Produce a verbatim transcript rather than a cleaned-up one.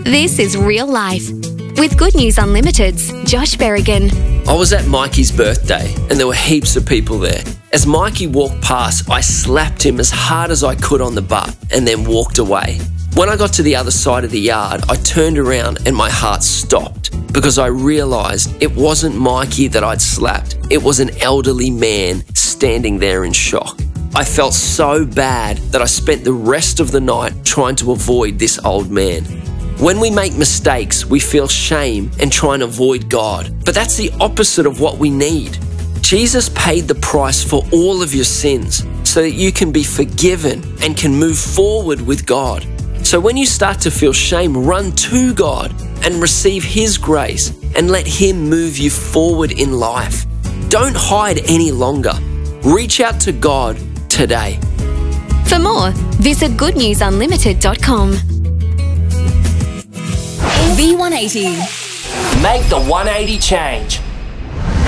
This is Real Life with Good News Unlimited's Josh Berrigan. I was at Mikey's birthday and there were heaps of people there. As Mikey walked past, I slapped him as hard as I could on the butt and then walked away. When I got to the other side of the yard, I turned around and my heart stopped because I realised it wasn't Mikey that I'd slapped. It was an elderly man standing there in shock. I felt so bad that I spent the rest of the night trying to avoid this old man. When we make mistakes, we feel shame and try and avoid God. But that's the opposite of what we need. Jesus paid the price for all of your sins so that you can be forgiven and can move forward with God. So when you start to feel shame, run to God and receive His grace and let Him move you forward in life. Don't hide any longer. Reach out to God today. For more, visit good news unlimited dot com. V one eighty. Make the one eighty change.